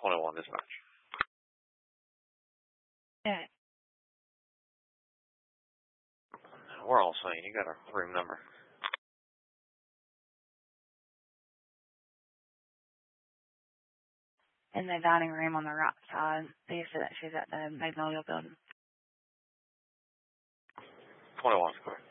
21 dispatch. Yeah. We're all saying you got our room number. In the dining room on the right side. They said that she's at the Magnolia building. 21 square.